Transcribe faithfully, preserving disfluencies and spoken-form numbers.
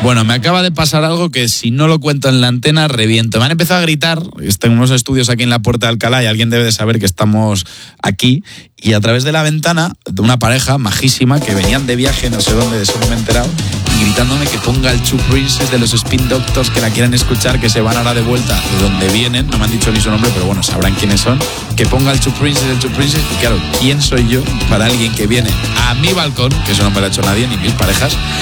Bueno, me acaba de pasar algo que si no lo cuento en la antena, reviento. Me han empezado a gritar, tengo unos estudios aquí en la Puerta de Alcalá y alguien debe de saber que estamos aquí, y a través de la ventana de una pareja majísima que venían de viaje, no sé dónde, de eso no me he enterado, y gritándome que ponga el Two Princes de los Spin Doctors, que la quieran escuchar, que se van ahora de vuelta de donde vienen, no me han dicho ni su nombre, pero bueno, sabrán quiénes son, que ponga el Two Princes, el Two Princes, y claro, ¿quién soy yo para alguien que viene a mi balcón, que eso no me lo ha hecho nadie, ni mis parejas,